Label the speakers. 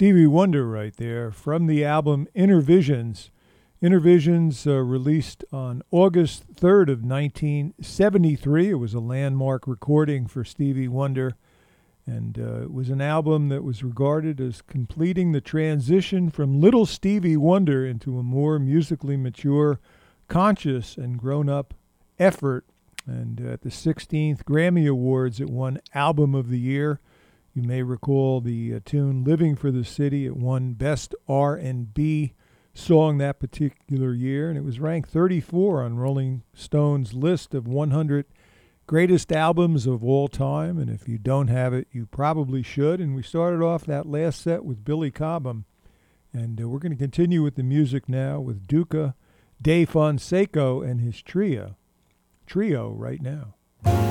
Speaker 1: Stevie Wonder right there from the album Innervisions. Innervisions released on August 3rd of 1973. It was a landmark recording for Stevie Wonder, and it was an album that was regarded as completing the transition from little Stevie Wonder into a more musically mature, conscious, and grown-up effort. And at the 16th Grammy Awards, it won Album of the Year. You may recall the tune "Living for the City." It won Best R&B Song that particular year, and it was ranked 34 on Rolling Stone's list of 100 greatest albums of all time. And if you don't have it, you probably should. And we started off that last set with Billy Cobham, and we're going to continue with the music now with Duca De Fonseca and his trio right now.